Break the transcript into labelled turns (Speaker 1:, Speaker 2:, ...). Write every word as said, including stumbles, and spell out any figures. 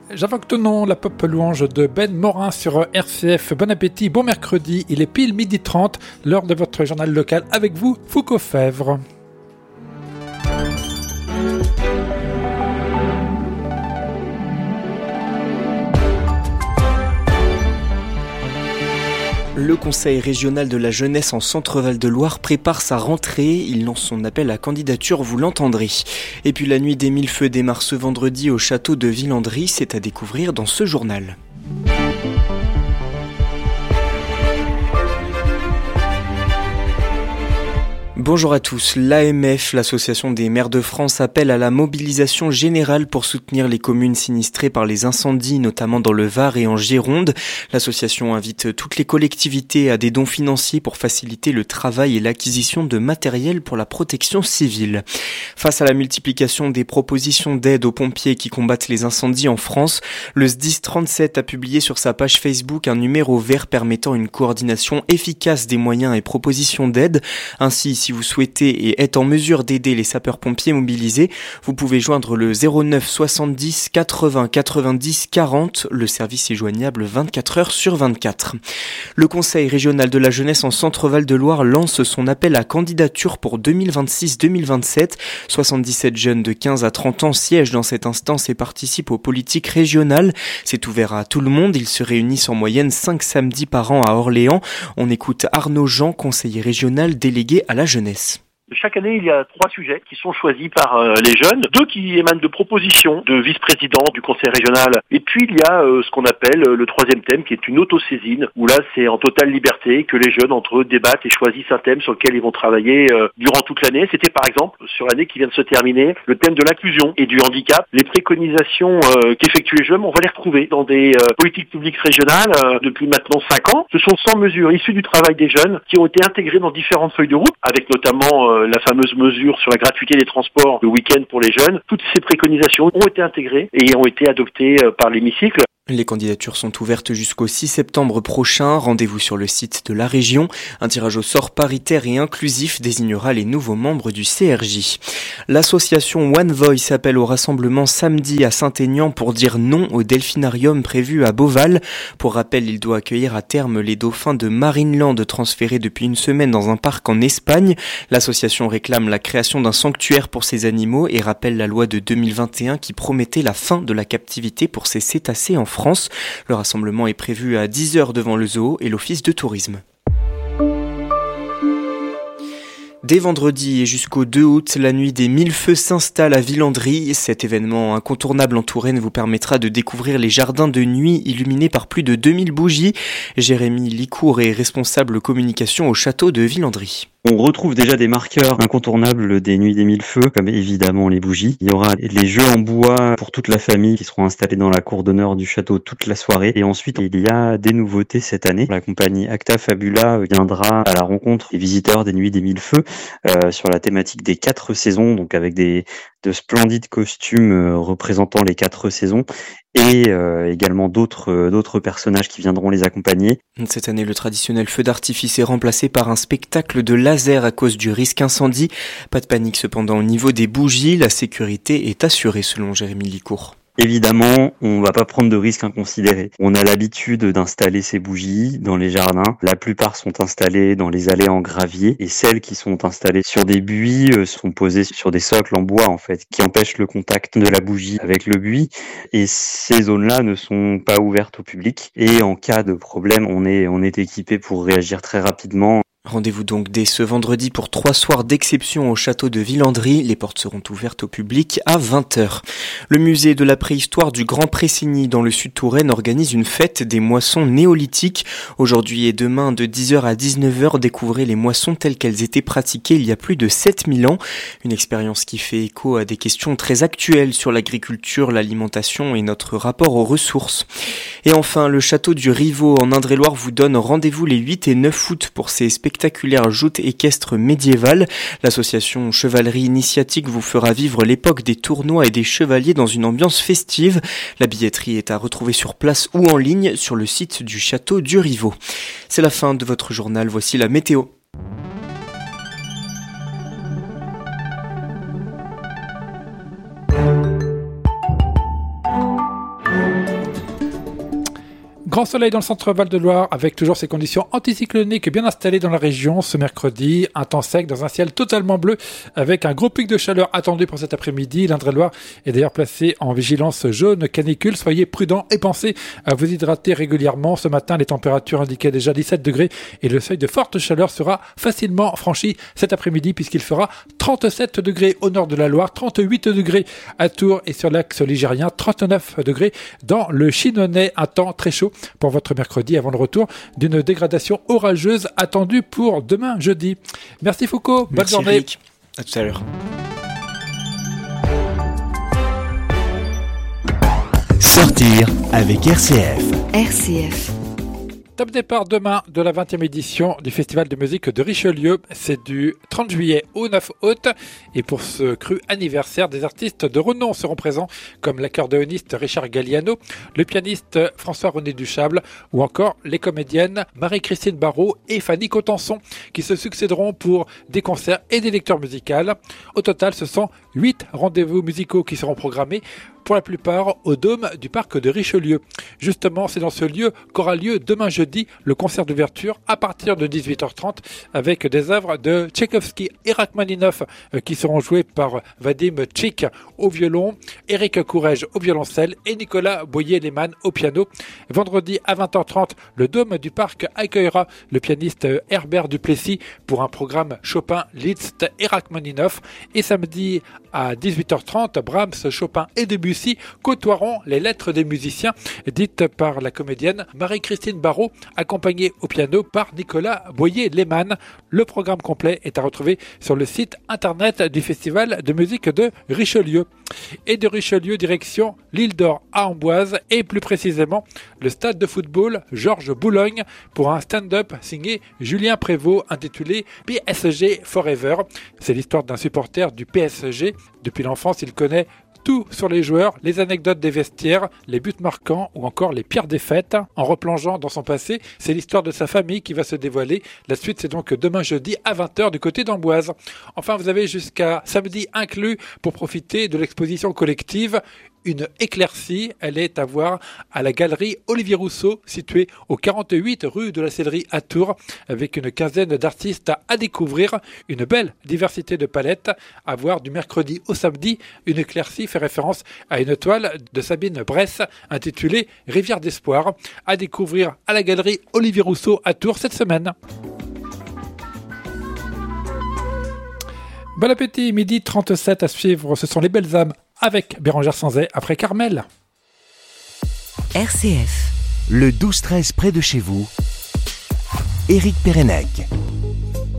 Speaker 1: J'invoque ton nom, la pop louange de Ben Morin sur R C F. Bon appétit, bon mercredi, il est pile midi trente, l'heure de votre journal local avec vous, Foucault Fèvre.
Speaker 2: Le Conseil régional de la jeunesse en Centre-Val de Loire prépare sa rentrée. Il lance son appel à candidature, vous l'entendrez. Et puis la nuit des mille feux démarre ce vendredi au château de Villandry. C'est à découvrir dans ce journal. Bonjour à tous. L'A M F, l'Association des maires de France, appelle à la mobilisation générale pour soutenir les communes sinistrées par les incendies, notamment dans le Var et en Gironde. L'association invite toutes les collectivités à des dons financiers pour faciliter le travail et l'acquisition de matériel pour la protection civile. Face à la multiplication des propositions d'aide aux pompiers qui combattent les incendies en France, le S D I S trente-sept a publié sur sa page Facebook un numéro vert permettant une coordination efficace des moyens et propositions d'aide. Ainsi, si vous souhaitez et êtes en mesure d'aider les sapeurs-pompiers mobilisés, vous pouvez joindre le zéro neuf soixante-dix quatre-vingts quatre-vingt-dix quarante. Le service est joignable vingt-quatre heures sur vingt-quatre. Le Conseil régional de la jeunesse en Centre-Val de Loire lance son appel à candidature pour deux mille vingt-six deux mille vingt-sept. soixante-dix-sept jeunes de quinze à trente ans siègent dans cette instance et participent aux politiques régionales. C'est ouvert à tout le monde. Ils se réunissent en moyenne cinq samedis par an à Orléans. On écoute Arnaud Jean, conseiller régional délégué à la jeunesse.
Speaker 3: Chaque année, il y a trois sujets qui sont choisis par euh, les jeunes, deux qui émanent de propositions de vice-présidents du conseil régional, et puis il y a euh, ce qu'on appelle euh, le troisième thème qui est une autosaisine, où là c'est en totale liberté que les jeunes entre eux débattent et choisissent un thème sur lequel ils vont travailler euh, durant toute l'année. C'était par exemple, sur l'année qui vient de se terminer, le thème de l'inclusion et du handicap. Les préconisations euh, qu'effectuent les jeunes, on va les retrouver dans des euh, politiques publiques régionales euh, depuis maintenant cinq ans. Ce sont cent mesures issues du travail des jeunes qui ont été intégrées dans différentes feuilles de route, avec notamment euh, la fameuse mesure sur la gratuité des transports le week-end pour les jeunes. Toutes ces préconisations ont été intégrées et ont été adoptées par l'hémicycle.
Speaker 2: Les candidatures sont ouvertes jusqu'au six septembre prochain. Rendez-vous sur le site de la région. Un tirage au sort paritaire et inclusif désignera les nouveaux membres du C R J. L'association One Voice appelle au rassemblement samedi à Saint-Aignan pour dire non au delphinarium prévu à Beauval. Pour rappel, il doit accueillir à terme les dauphins de Marineland transférés depuis une semaine dans un parc en Espagne. L'association réclame la création d'un sanctuaire pour ces animaux et rappelle la loi de deux mille vingt et un qui promettait la fin de la captivité pour ces cétacés en France. France. Le rassemblement est prévu à dix heures devant le zoo et l'office de tourisme. Dès vendredi et jusqu'au deux août, la nuit des mille feux s'installe à Villandry. Cet événement incontournable en Touraine vous permettra de découvrir les jardins de nuit illuminés par plus de deux mille bougies. Jérémy Licourt est responsable communication au château de Villandry.
Speaker 4: On retrouve déjà des marqueurs incontournables des nuits des mille feux, comme évidemment les bougies. Il y aura les jeux en bois pour toute la famille qui seront installés dans la cour d'honneur du château toute la soirée. Et ensuite, il y a des nouveautés cette année. La compagnie Acta Fabula viendra à la rencontre des visiteurs des nuits des mille feux euh, sur la thématique des quatre saisons, donc avec des de splendides costumes euh, représentant les quatre saisons et euh, également d'autres euh, d'autres personnages qui viendront les accompagner.
Speaker 2: Cette année, le traditionnel feu d'artifice est remplacé par un spectacle de laser à cause du risque incendie. Pas de panique cependant au niveau des bougies, la sécurité est assurée selon Jérémy Licourt.
Speaker 4: Évidemment, on va pas prendre de risques inconsidérés. On a l'habitude d'installer ces bougies dans les jardins. La plupart sont installées dans les allées en gravier et celles qui sont installées sur des buis sont posées sur des socles en bois en fait, qui empêchent le contact de la bougie avec le buis. Et ces zones-là ne sont pas ouvertes au public. Et en cas de problème, on est on est équipé pour réagir très rapidement.
Speaker 2: Rendez-vous donc dès ce vendredi pour trois soirs d'exception au château de Villandry. Les portes seront ouvertes au public à vingt heures. Le musée de la préhistoire du Grand Pressigny dans le sud Touraine organise une fête des moissons néolithiques. Aujourd'hui et demain de dix heures à dix-neuf heures, découvrez les moissons telles qu'elles étaient pratiquées il y a plus de sept mille ans. Une expérience qui fait écho à des questions très actuelles sur l'agriculture, l'alimentation et notre rapport aux ressources. Et enfin, le château du Rivaux en Indre-et-Loire vous donne rendez-vous les huit et neuf août pour ses spectacles spectaculaire joute équestre médiévale. L'association Chevalerie Initiatique vous fera vivre l'époque des tournois et des chevaliers dans une ambiance festive. La billetterie est à retrouver sur place ou en ligne sur le site du château du Rivaux. C'est la fin de votre journal, voici la météo.
Speaker 1: Grand soleil dans le centre Val-de-Loire avec toujours ces conditions anticycloniques bien installées dans la région ce mercredi. Un temps sec dans un ciel totalement bleu avec un gros pic de chaleur attendu pour cet après-midi. L'Indre-et-Loire est d'ailleurs placé en vigilance jaune canicule. Soyez prudents et pensez à vous hydrater régulièrement. Ce matin, les températures indiquaient déjà dix-sept degrés et le seuil de forte chaleur sera facilement franchi cet après-midi puisqu'il fera trente-sept degrés au nord de la Loire, trente-huit degrés à Tours et sur l'axe ligérien, trente-neuf degrés dans le Chinonnais. Un temps très chaud pour votre mercredi avant le retour d'une dégradation orageuse attendue pour demain jeudi. Merci Foucault, bonne
Speaker 2: Merci
Speaker 1: journée.
Speaker 2: Eric. À tout à l'heure.
Speaker 5: Sortir avec R C F.
Speaker 6: R C F.
Speaker 1: Top départ demain de la vingtième édition du Festival de musique de Richelieu. C'est du trente juillet au neuf août. Et pour ce cru anniversaire, des artistes de renom seront présents comme l'accordéoniste Richard Galliano, le pianiste François-René Duchable ou encore les comédiennes Marie-Christine Barrault et Fanny Cotenson qui se succéderont pour des concerts et des lectures musicales. Au total, ce sont huit rendez-vous musicaux qui seront programmés, pour la plupart au Dôme du Parc de Richelieu. Justement, c'est dans ce lieu qu'aura lieu demain jeudi le concert d'ouverture à partir de dix-huit heures trente avec des œuvres de Tchaïkovski et Rachmaninoff qui seront jouées par Vadim Tchik au violon, Éric Courrèges au violoncelle et Nicolas Boyer-Lehmann au piano. Vendredi à vingt heures trente, le Dôme du Parc accueillera le pianiste Herbert Duplessis pour un programme Chopin, Liszt et Rachmaninoff. Et samedi à dix-huit heures trente, Brahms, Chopin et Debussy côtoieront les lettres des musiciens dites par la comédienne Marie-Christine Barrault, accompagnée au piano par Nicolas Boyer-Lehmann. Le programme complet est à retrouver sur le site internet du Festival de musique de Richelieu. Et de Richelieu, direction l'île d'Or à Amboise et plus précisément le stade de football Georges Boulogne pour un stand-up signé Julien Prévost intitulé P S G Forever. C'est l'histoire d'un supporter du P S G. Depuis l'enfance, il connaît tout sur les joueurs, les anecdotes des vestiaires, les buts marquants ou encore les pires défaites. En replongeant dans son passé, c'est l'histoire de sa famille qui va se dévoiler. La suite, c'est donc demain jeudi à vingt heures du côté d'Amboise. Enfin, vous avez jusqu'à samedi inclus pour profiter de l'exposition collective Une éclaircie. Elle est à voir à la galerie Olivier Rousseau, située au quarante-huit rue de la Sellerie à Tours, avec une quinzaine d'artistes à découvrir. Une belle diversité de palettes à voir du mercredi au samedi. Une éclaircie fait référence à une toile de Sabine Bresse intitulée Rivière d'Espoir, à découvrir à la galerie Olivier Rousseau à Tours cette semaine. Bon appétit, midi trente-sept à suivre, ce sont les belles âmes avec Bérangère Sanzay après Carmel.
Speaker 6: R C F.
Speaker 5: Le douze treize près de chez vous. Éric Pérenec.